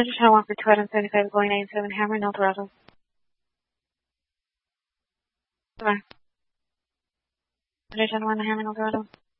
Passenger Channel 1 for 275 going 97 Hammer in El Dorado. Goodbye. Passenger Channel 1 Hammer in El Dorado.